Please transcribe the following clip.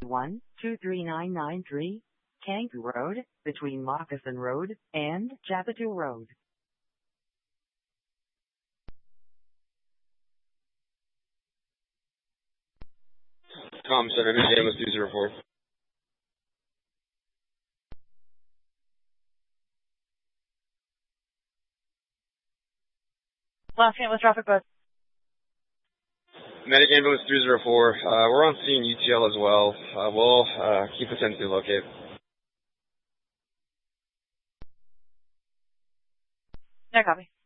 23993, Kangu Road, between Moccasin Road and Japatu Road. Tom Center, Miss Amos 204. Last name was traffic bus. Medic ambulance 304. We're on scene UTL as well. We'll keep the 10 to locate. No copy.